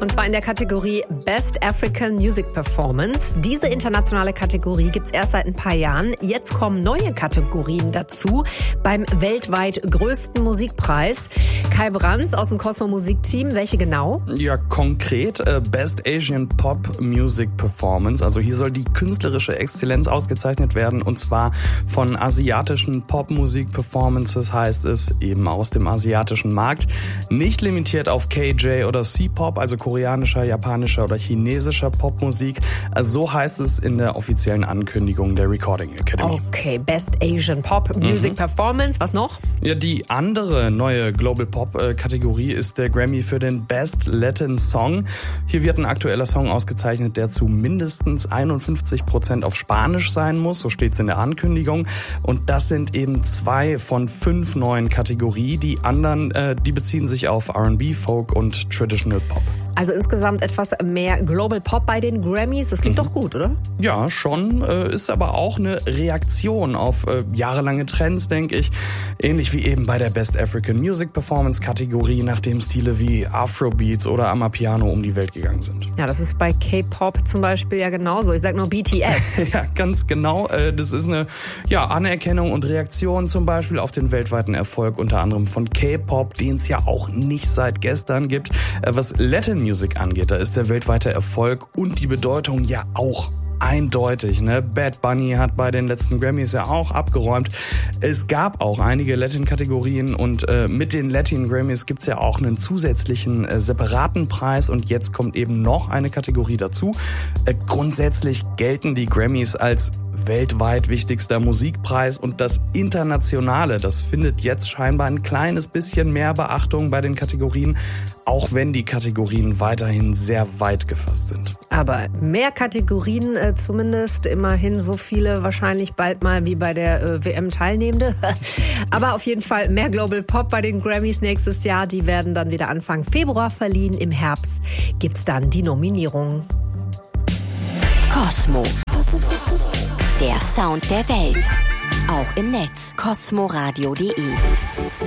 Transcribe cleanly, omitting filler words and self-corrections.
Und zwar in der Kategorie Best African Music Performance. Diese internationale Kategorie gibt's erst seit ein paar Jahren. Jetzt kommen neue Kategorien dazu beim weltweit größten Musikpreis. Kai Brands aus dem Cosmo Musikteam, welche genau? Ja, konkret Best Asian Pop Music Performance. Also hier soll die künstlerische Exzellenz ausgezeichnet werden, und zwar von asiatischen Popmusik-Performances, heißt es, eben aus dem asiatischen Markt. Nicht limitiert auf KJ oder C-Pop, also koreanischer, japanischer oder chinesischer Popmusik. Also so heißt es in der offiziellen Ankündigung der Recording Academy. Okay, Best Asian Pop Music Performance. Was noch? Ja, die andere neue Global Pop-Kategorie ist der Grammy für den Best Latin Song. Hier wird ein aktueller Song ausgezeichnet, der zu mindestens 51% auf Spanisch sein muss, so steht es in der Ankündigung. Und das sind eben 2 von 5 neuen Kategorien. Die anderen, die beziehen sich auf R&B, Folk und Traditional Pop. Also insgesamt etwas mehr Global Pop bei den Grammys. Das klingt doch gut, oder? Ja, schon. Ist aber auch eine Reaktion auf jahrelange Trends, denke ich. Ähnlich wie eben bei der Best African Music Performance Kategorie, nachdem Stile wie Afrobeats oder Amapiano um die Welt gegangen sind. Ja, das ist bei K-Pop zum Beispiel ja genauso. Ich sag nur BTS. Ja, ganz genau. Das ist eine Anerkennung und Reaktion zum Beispiel auf den weltweiten Erfolg, unter anderem von K-Pop, den es ja auch nicht seit gestern gibt. Was Latin Music angeht, da ist der weltweite Erfolg und die Bedeutung ja auch eindeutig. Ne? Bad Bunny hat bei den letzten Grammys ja auch abgeräumt. Es gab auch einige Latin-Kategorien und mit den Latin-Grammys gibt's ja auch einen zusätzlichen separaten Preis, und jetzt kommt eben noch eine Kategorie dazu. Grundsätzlich gelten die Grammys als weltweit wichtigster Musikpreis, und das Internationale, das findet jetzt scheinbar ein kleines bisschen mehr Beachtung bei den Kategorien, auch wenn die Kategorien weiterhin sehr weit gefasst sind. Aber mehr Kategorien zumindest, immerhin so viele wahrscheinlich bald mal wie bei der WM-Teilnehmende. Aber auf jeden Fall mehr Global Pop bei den Grammys nächstes Jahr. Die werden dann wieder Anfang Februar verliehen. Im Herbst gibt's dann die Nominierungen. Cosmo. Der Sound der Welt. Auch im Netz. cosmoradio.de